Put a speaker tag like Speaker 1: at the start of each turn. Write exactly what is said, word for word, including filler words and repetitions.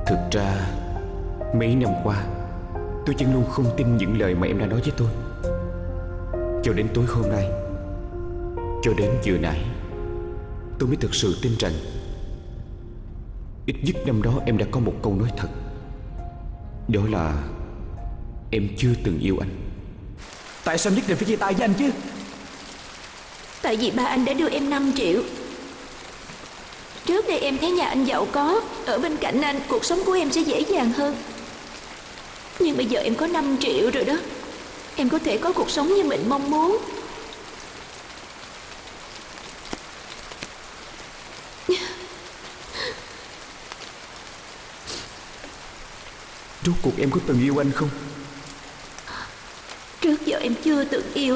Speaker 1: Thực ra mấy năm qua tôi vẫn luôn không tin những lời mà em đã nói với tôi. Cho đến tối hôm nay, cho đến vừa nãy, tôi mới thực sự tin rằng ít nhất năm đó em đã có một câu nói thật. Đó là em chưa từng yêu anh. Tại sao nhất định phải chia tay với anh chứ?
Speaker 2: Tại vì ba anh đã đưa em năm triệu. Trước đây em thấy nhà anh giàu có, ở bên cạnh anh cuộc sống của em sẽ dễ dàng hơn. Nhưng bây giờ em có năm triệu rồi đó. Em có thể có cuộc sống như mình mong muốn.
Speaker 1: Rốt cuộc em có từng yêu anh không?
Speaker 2: Trước giờ em chưa từng yêu